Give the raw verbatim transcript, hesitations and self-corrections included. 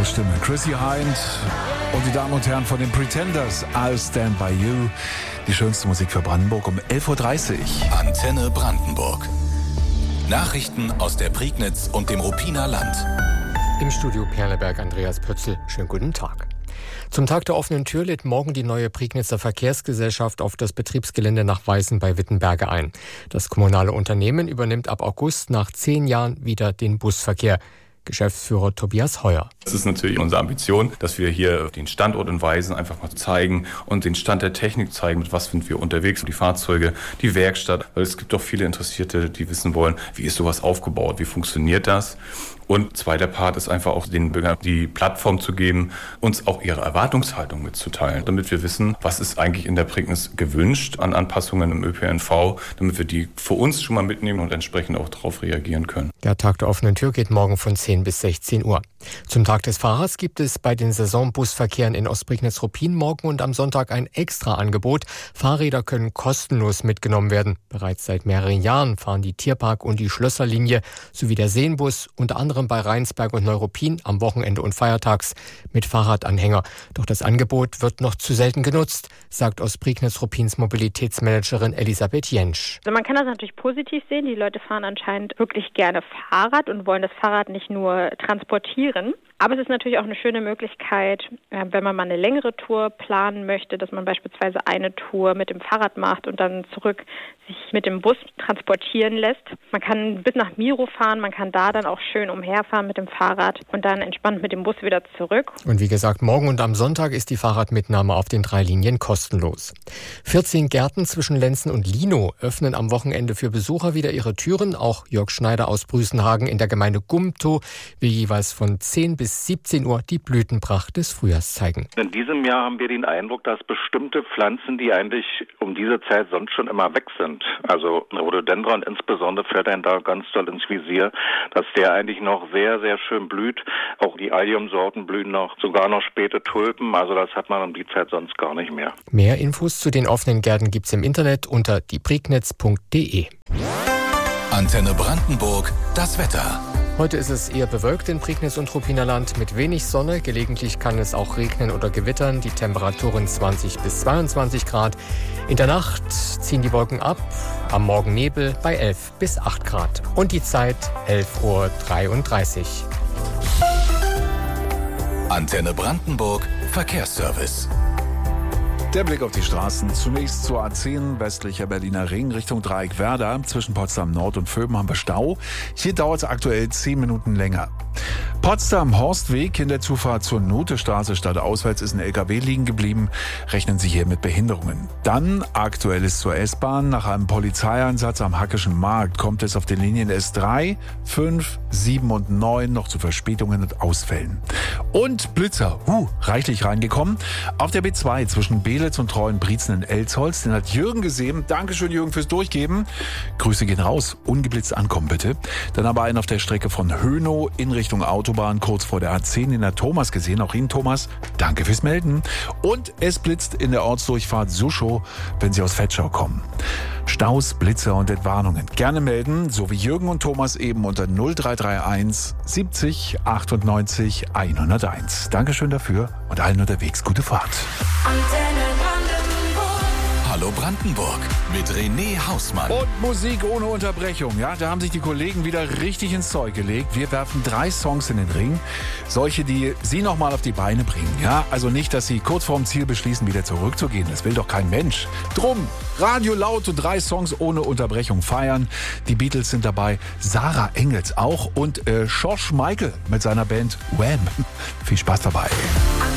Stimme. Chrissy Hind und die Damen und Herren von den Pretenders, I'll Stand By You. Die schönste Musik für Brandenburg um elf Uhr dreißig. Antenne Brandenburg. Nachrichten aus der Prignitz und dem Ruppiner Land. Im Studio Perleberg Andreas Pötzl. Schönen guten Tag. Zum Tag der offenen Tür lädt morgen die neue Prignitzer Verkehrsgesellschaft auf das Betriebsgelände nach Weißen bei Wittenberge ein. Das kommunale Unternehmen übernimmt ab August nach zehn Jahren wieder den Busverkehr. Geschäftsführer Tobias Heuer. Es ist natürlich unsere Ambition, dass wir hier den Standort in Weißen einfach mal zeigen und den Stand der Technik zeigen, mit was sind wir unterwegs, die Fahrzeuge, die Werkstatt. Weil es gibt auch viele Interessierte, die wissen wollen, wie ist sowas aufgebaut, wie funktioniert das? Und zweiter Part ist einfach auch den Bürgern die Plattform zu geben, uns auch ihre Erwartungshaltung mitzuteilen, damit wir wissen, was ist eigentlich in der Prignitz gewünscht an Anpassungen im Ö P N V, damit wir die für uns schon mal mitnehmen und entsprechend auch darauf reagieren können. Der Tag der offenen Tür geht morgen von zehn bis sechzehn Uhr. Zum Tag des Fahrers gibt es bei den Saisonbusverkehren in Ostprignitz-Ruppin morgen und am Sonntag ein Extra-Angebot. Fahrräder können kostenlos mitgenommen werden. Bereits seit mehreren Jahren fahren die Tierpark- und die Schlösserlinie sowie der Seenbus unter anderem bei Rheinsberg und Neuruppin am Wochenende und feiertags mit Fahrradanhänger. Doch das Angebot wird noch zu selten genutzt, sagt Ostprignitz-Ruppins Mobilitätsmanagerin Elisabeth Jentsch. Also man kann das natürlich positiv sehen. Die Leute fahren anscheinend wirklich gerne Fahrrad und wollen das Fahrrad nicht nur transportieren. Aber es ist natürlich auch eine schöne Möglichkeit, wenn man mal eine längere Tour planen möchte, dass man beispielsweise eine Tour mit dem Fahrrad macht und dann zurück sich mit dem Bus transportieren lässt. Man kann bis nach Miro fahren, man kann da dann auch schön umherfahren mit dem Fahrrad und dann entspannt mit dem Bus wieder zurück. Und wie gesagt, morgen und am Sonntag ist die Fahrradmitnahme auf den drei Linien kostenlos. vierzehn Gärten zwischen Lenzen und Linow öffnen am Wochenende für Besucher wieder ihre Türen. Auch Jörg Schneider aus Brüsenhagen in der Gemeinde Gumtow will jeweils von zehn bis siebzehn Uhr die Blütenpracht des Frühjahrs zeigen. In diesem Jahr haben wir den Eindruck, dass bestimmte Pflanzen, die eigentlich um diese Zeit sonst schon immer weg sind, also Rhododendron insbesondere fällt einem da ganz doll ins Visier, dass der eigentlich noch sehr, sehr schön blüht. Auch die Allium-Sorten blühen noch, sogar noch späte Tulpen, also das hat man um die Zeit sonst gar nicht mehr. Mehr Infos zu den offenen Gärten gibt's im Internet unter die prignitz punkt de. Antenne Brandenburg, das Wetter. Heute ist es eher bewölkt in Prignitz und Ruppiner Land mit wenig Sonne. Gelegentlich kann es auch regnen oder gewittern. Die Temperaturen zwanzig bis zweiundzwanzig Grad. In der Nacht ziehen die Wolken ab. Am Morgen Nebel bei elf bis acht Grad. Und die Zeit elf Uhr dreiunddreißig. Antenne Brandenburg, Verkehrsservice. Der Blick auf die Straßen. Zunächst zur A zehn, westlicher Berliner Ring, Richtung Dreieck Werder. Zwischen Potsdam Nord und Vöben haben wir Stau. Hier dauert es aktuell zehn Minuten länger. Potsdam-Horstweg in der Zufahrt zur Notestraße stadtauswärts ist ein L K W liegen geblieben. Rechnen Sie hier mit Behinderungen. Dann aktuelles zur S-Bahn. Nach einem Polizeieinsatz am Hackischen Markt kommt es auf den Linien S drei, fünf, sieben und neun noch zu Verspätungen und Ausfällen. Und Blitzer, huh, reichlich reingekommen. Auf der B zwei zwischen Belitz und Treuenbrietzen in Elsholz. Den hat Jürgen gesehen. Dankeschön, Jürgen, fürs Durchgeben. Grüße gehen raus. Ungeblitzt ankommen, bitte. Dann aber einen auf der Strecke von Hönow in Richtung Autobahn, kurz vor der A zehn in der Thomas gesehen. Auch Ihnen, Thomas, danke fürs Melden. Und es blitzt in der Ortsdurchfahrt Suschow, wenn Sie aus Vetschau kommen. Staus, Blitzer und Entwarnungen gerne melden, so wie Jürgen und Thomas eben unter null drei drei eins siebzig achtundneunzig hunderteins. Dankeschön dafür und allen unterwegs gute Fahrt. Hallo Brandenburg mit René Hausmann. Und Musik ohne Unterbrechung. Ja, da haben sich die Kollegen wieder richtig ins Zeug gelegt. Wir werfen drei Songs in den Ring. Solche, die Sie noch mal auf die Beine bringen. Ja, also nicht, dass Sie kurz vorm Ziel beschließen, wieder zurückzugehen. Das will doch kein Mensch. Drum, Radio laut und drei Songs ohne Unterbrechung feiern. Die Beatles sind dabei, Sarah Engels auch und äh, George Michael mit seiner Band Wham. Viel Spaß dabei.